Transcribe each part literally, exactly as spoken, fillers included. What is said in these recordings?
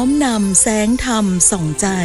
อมนำแสงธรรมส่องใจ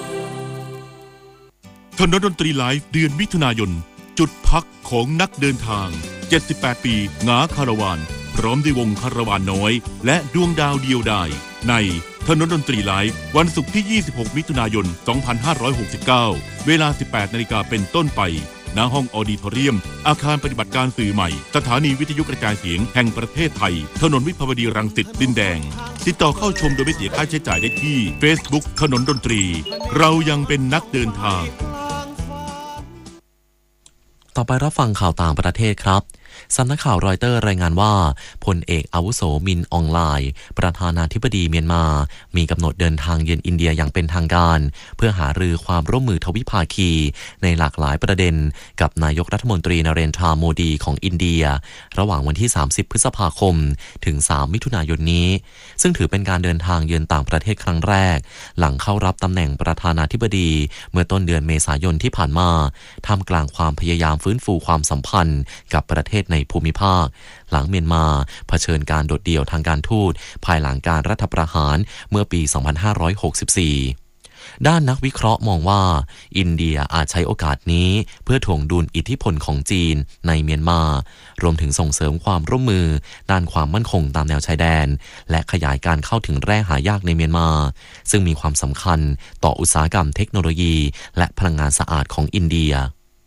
ถนนดนตรีไลฟ์เดือนมิถุนายนจุดพักของนักเดินทางเจ็ดสิบแปดปีหงาคาราวานพร้อมด้วยวงคาราวานน้อยและดวงดาวเดียวดายในถนนดนตรีไลฟ์วันศุกร์ที่ยี่สิบหกมิถุนายนสองพันห้าร้อยหกสิบเก้าเวลา สิบแปดนาฬิกาเป็นต้นไปณห้องออดิทอเรียมอาคารปฏิบัติการสื่อใหม่สถานีวิทยุกระจายเสียงแห่งประเทศไทยถนนวิภาวดีรังสิตดินแดงติดต่อเข้าชมโดยไม่เสียค่าใช้จ่ายได้ที่ Facebook ถนนดนตรีเรายังเป็นนักเดินทางต่อไปรับฟังข่าวต่างประเทศครับสำนักข่าวรอยเตอร์รายงานว่าพลเอกอาวุโสมินอองไลน์ประธานาธิบดีเมียนมามีกำหนดเดินทางเยือนอินเดียอย่างเป็นทางการเพื่อหารือความร่วมมือทวิภาคีในหลากหลายประเด็นกับนายกรัฐมนตรีนเรนทราโมดีของอินเดียระหว่างวันที่สามสิบพฤษภาคมถึงสามมิถุนายนนี้ซึ่งถือเป็นการเดินทางเยือนต่างประเทศครั้งแรกหลังเข้ารับตำแหน่งประธานาธิบดีเมื่อต้นเดือนเมษายนที่ผ่านมาท่ามกลางความพยายามฟื้นฟูความสัมพันธ์กับประเทศในภูมิภาคหลังเมียนมาเผชิญการโดดเดี่ยวทางการทูตภายหลังการรัฐประหารเมื่อปี สองพันห้าร้อยหกสิบสี่ ด้านนักวิเคราะห์มองว่าอินเดียอาจใช้โอกาสนี้เพื่อถ่วงดุลอิทธิพลของจีนในเมียนมารวมถึงส่งเสริมความร่วมมือด้านความมั่นคงตามแนวชายแดนและขยายการเข้าถึงแร่หายากในเมียนมาซึ่งมีความสำคัญต่ออุตสาหกรรมเทคโนโลยีและพลังงานสะอาดของอินเดีย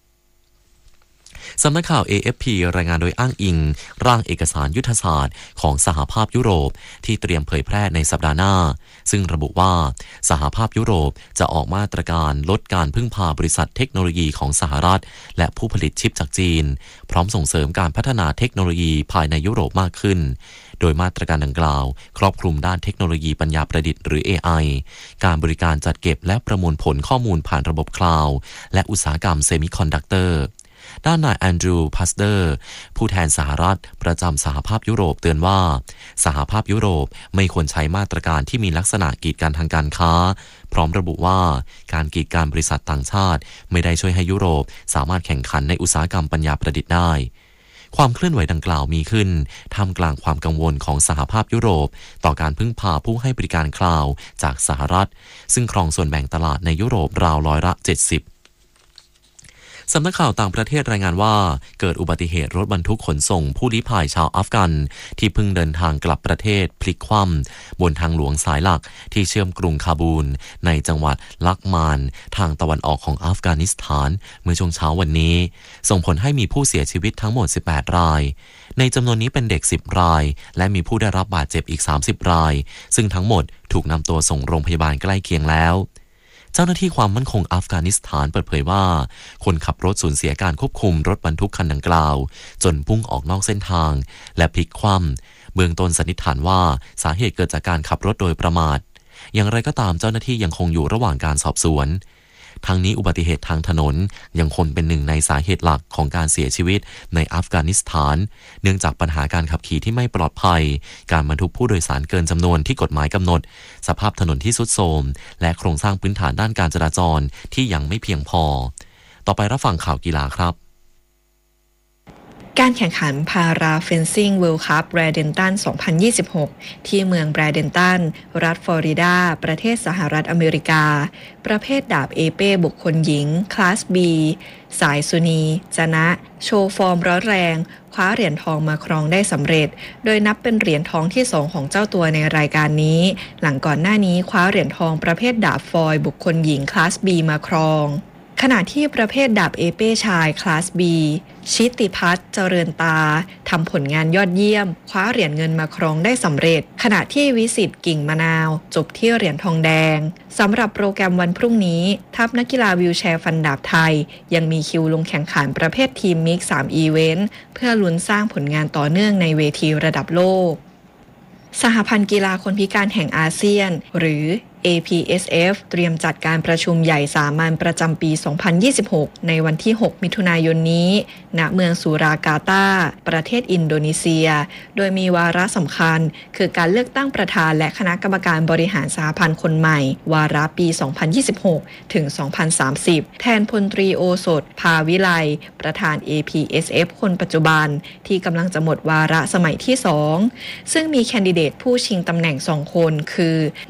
สำนักข่าว เอ เอฟ พี รายงานโดยอ้างอิงร่างเอกสารยุทธศาสตร์ของสหภาพยุโรปที่เตรียมเผยแพร่ในสัปดาห์หน้าซึ่งระบุว่าสหภาพยุโรปจะออกมาตรการลดการพึ่งพาบริษัทเทคโนโลยีของสหรัฐและผู้ผลิตชิปจากจีนพร้อมส่งเสริมการพัฒนาเทคโนโลยีภายในยุโรปมากขึ้นโดยมาตรการดังกล่าวครอบคลุมด้านเทคโนโลยีปัญญาประดิษฐ์หรือ เอ ไอ การบริการจัดเก็บและประมวลผลข้อมูลผ่านระบบคลาวด์และอุตสาหกรรมเซมิคอนดักเตอร์ด้านนายแอนดรูว์ พัสเดอร์ผู้แทนสหรัฐประจำสหภาพยุโรปเตือนว่าสหภาพยุโรปไม่ควรใช้มาตรการที่มีลักษณะกีดกันทางการค้าพร้อมระบุว่าการกีดกันบริษัทต่างชาติไม่ได้ช่วยให้ยุโรปสามารถแข่งขันในอุตสาหกรรมปัญญาประดิษฐ์ได้ความเคลื่อนไหวดังกล่าวมีขึ้นท่ามกลางความกังวลของสหภาพยุโรปต่อการพึ่งพาผู้ให้บริการคลาวด์จากสหรัฐซึ่งครองส่วนแบ่งตลาดในยุโรปราวร้อยละเจ็ดสิบสำนักข่าวต่างประเทศรายงานว่าเกิดอุบัติเหตุรถบรรทุกขนส่งผู้ลี้ภัยชาวอัฟกันที่เพิ่งเดินทางกลับประเทศพลิกคว่ำบนทางหลวงสายหลักที่เชื่อมกรุงคาบูลในจังหวัดลักมานทางตะวันออกของอัฟกานิสถานเมื่อช่วงเช้าวันนี้ส่งผลให้มีผู้เสียชีวิตทั้งหมดสิบแปดรายในจำนวนนี้เป็นเด็กสิบรายและมีผู้ได้รับบาดเจ็บอีกสามสิบรายซึ่งทั้งหมดถูกนำตัวส่งโรงพยาบาลใกล้เคียงแล้วเจ้าหน้าที่ความมั่นคงอัฟกานิสถานเปิดเผยว่าคนขับรถสูญเสียการควบคุมรถบรรทุกคันดังกล่าวจนพุ่งออกนอกเส้นทางและพลิกคว่ำเบื้องต้นสันนิษฐานว่าสาเหตุเกิดจากการขับรถโดยประมาทอย่างไรก็ตามเจ้าหน้าที่ยังคงอยู่ระหว่างการสอบสวนทั้งนี้อุบัติเหตุทางถนนยังคงเป็นหนึ่งในสาเหตุหลักของการเสียชีวิตในอัฟกานิสถานเนื่องจากปัญหาการขับขี่ที่ไม่ปลอดภัยการบรรทุกผู้โดยสารเกินจำนวนที่กฎหมายกำหนดสภาพถนนที่ทรุดโทรมและโครงสร้างพื้นฐานด้านการจราจรที่ยังไม่เพียงพอต่อไปรับฟังข่าวกีฬาครับการแข่งขันพาราเฟนซิ่งเวิลด์คัพแบรเดนตัน สองพันยี่สิบหก ที่เมืองแบรเดนตันรัฐฟลอริดาประเทศสหรัฐอเมริกาประเภทดาบเอเป้บุคคลหญิงคลาส B สายสุนีจนะโชว์ฟอร์มร้อนแรงคว้าเหรียญทองมาครองได้สำเร็จโดยนับเป็นเหรียญทองที่สองของเจ้าตัวในรายการนี้หลังก่อนหน้านี้คว้าเหรียญทองประเภทดาบฟอยล์บุคคลหญิงคลาส B มาครองขณะที่ประเภทดาบเอเป้ชายคลาส B ชิติพัฒน์เจริญตาทำผลงานยอดเยี่ยมคว้าเหรียญเงินมาครองได้สำเร็จขณะที่วิสิตกิ่งมะนาวจบที่เหรียญทองแดงสำหรับโปรแกรมวันพรุ่งนี้ทัพนักกีฬาวีลแชร์ฟันดาบไทยยังมีคิวลงแข่งขันประเภททีมมิกซ์สามอีเวนต์เพื่อลุ้นสร้างผลงานต่อเนื่องในเวทีระดับโลกสหพันธ์กีฬาคนพิการแห่งอาเซียนหรือ เอ พี เอส เอฟ เตรียมจัดการประชุมใหญ่สามัญประจำปี สองพันยี่สิบหก ในวันที่ หก มิถุนายนนี้ณเมืองสุรากาตาประเทศอินโดนีเซียโดยมีวาระสำคัญคือการเลือกตั้งประธานและคณะกรรมการบริหารสหพันธ์คนใหม่วาระปี สองพันยี่สิบหก ถึง สองพันสามสิบ แทนพลตรีโอสถภาวิไลประธาน เอ พี เอส เอฟ คนปัจจุบันที่กำลังจะหมดวาระสมัยที่ สองซึ่งมีแคนดิเดตผู้ชิงตำแหน่งสองคนคือ